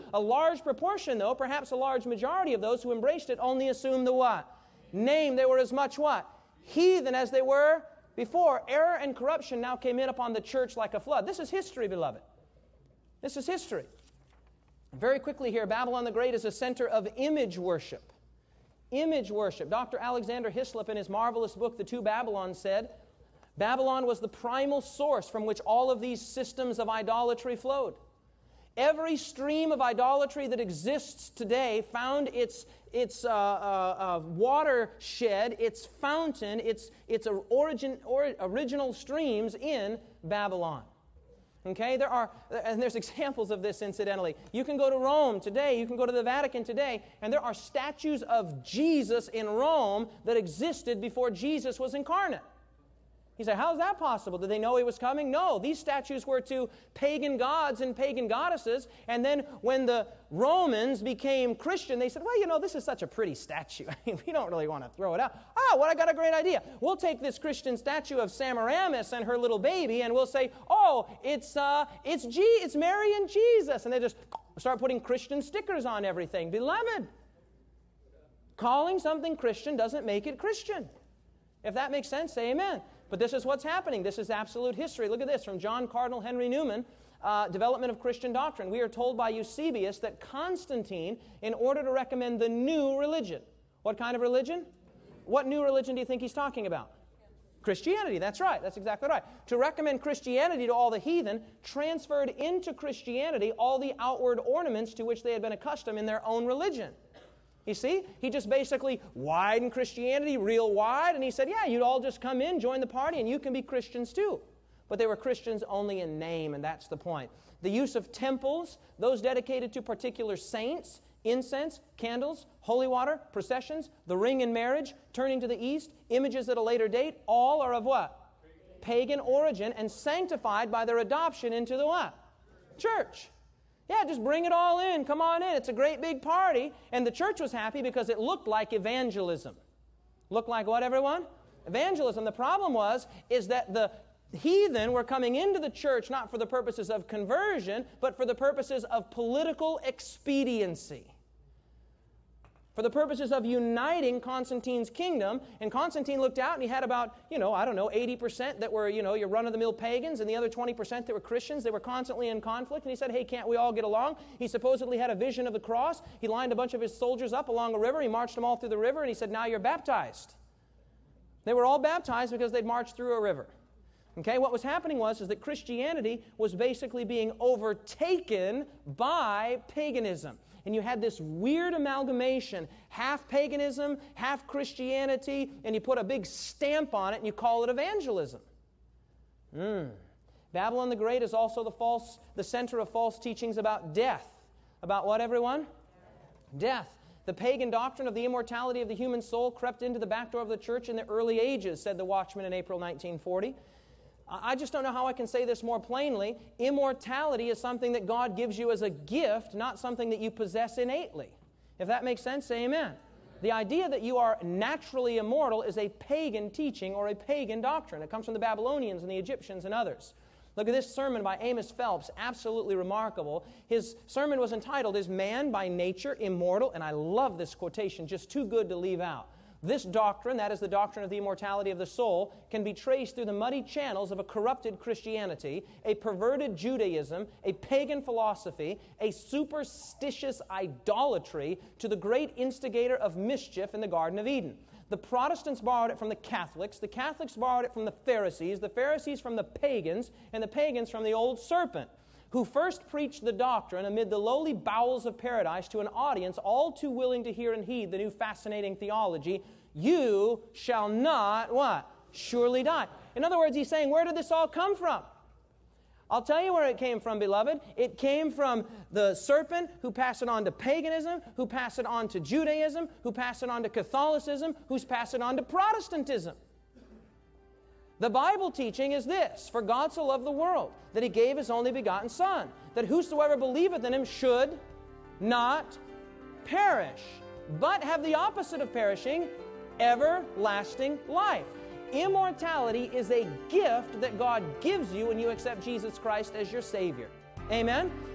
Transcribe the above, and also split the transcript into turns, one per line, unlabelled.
A large proportion, though, perhaps a large majority of those who embraced it only assumed the what? Name. They were as much what? Heathen as they were before. Error and corruption now came in upon the church like a flood. This is history, beloved. This is history. Very quickly here, Babylon the Great is a center of image worship. Image worship. Dr. Alexander Hislop, in his marvelous book, The Two Babylons, said, Babylon was the primal source from which all of these systems of idolatry flowed. Every stream of idolatry that exists today found its watershed, its fountain, its original streams in Babylon. Okay, there's examples of this, incidentally. You can go to Rome today, you can go to the Vatican today, and there are statues of Jesus in Rome that existed before Jesus was incarnate. You say, how is that possible? Did they know He was coming? No, these statues were to pagan gods and pagan goddesses, and then when the Romans became Christian, they said, well, you know, this is such a pretty statue. I mean, we don't really want to throw it out. I got a great idea. We'll take this Christian statue of Semiramis and her little baby, and we'll say, oh, it's Mary and Jesus. And they just start putting Christian stickers on everything. Beloved, calling something Christian doesn't make it Christian. If that makes sense, say amen. But this is what's happening. This is absolute history. Look at this from John Cardinal Henry Newman, Development of Christian Doctrine. We are told by Eusebius that Constantine, in order to recommend the new religion. What kind of religion? What new religion do you think he's talking about? Christianity. That's right. That's exactly right. To recommend Christianity to all the heathen, transferred into Christianity all the outward ornaments to which they had been accustomed in their own religion. You see, he just basically widened Christianity real wide, and he said, yeah, you'd all just come in, join the party, and you can be Christians too. But they were Christians only in name, and that's the point. The use of temples, those dedicated to particular saints, incense, candles, holy water, processions, the ring in marriage, turning to the east, images at a later date, all are of what? Pagan origin and sanctified by their adoption into the what? Church. Yeah, just bring it all in. Come on in. It's a great big party. And the church was happy because it looked like evangelism. Looked like what, everyone? Evangelism. The problem is that the heathen were coming into the church not for the purposes of conversion, but for the purposes of political expediency. For the purposes of uniting Constantine's kingdom. And Constantine looked out and he had about, 80% that were, your run-of-the-mill pagans, and the other 20% that were Christians. They were constantly in conflict. And he said, hey, can't we all get along? He supposedly had a vision of the cross. He lined a bunch of his soldiers up along a river. He marched them all through the river, and he said, now you're baptized. They were all baptized because they'd marched through a river. Okay, what was happening was that Christianity was basically being overtaken by paganism. And you had this weird amalgamation, half paganism, half Christianity, and you put a big stamp on it and you call it evangelism. Babylon the Great is also the center of false teachings about death. About what, everyone? Death. The pagan doctrine of the immortality of the human soul crept into the back door of the church in the early ages, said the Watchman in April 1940. I just don't know how I can say this more plainly. Immortality is something that God gives you as a gift, not something that you possess innately. If that makes sense, say amen. The idea that you are naturally immortal is a pagan teaching or a pagan doctrine. It comes from the Babylonians and the Egyptians and others. Look at this sermon by Amos Phelps, absolutely remarkable. His sermon was entitled, Is Man by Nature Immortal? And I love this quotation, just too good to leave out. This doctrine, that is the doctrine of the immortality of the soul, can be traced through the muddy channels of a corrupted Christianity, a perverted Judaism, a pagan philosophy, a superstitious idolatry to the great instigator of mischief in the Garden of Eden. The Protestants borrowed it from the Catholics borrowed it from the Pharisees from the pagans, and the pagans from the old serpent, who first preached the doctrine amid the lowly bowels of paradise to an audience all too willing to hear and heed the new fascinating theology, you shall not, what? Surely die. In other words, he's saying, where did this all come from? I'll tell you where it came from, beloved. It came from the serpent who passed it on to paganism, who passed it on to Judaism, who passed it on to Catholicism, who's passed it on to Protestantism. The Bible teaching is this, for God so loved the world, that He gave His only begotten Son, that whosoever believeth in Him should not perish, but have the opposite of perishing, everlasting life. Immortality is a gift that God gives you when you accept Jesus Christ as your Savior. Amen?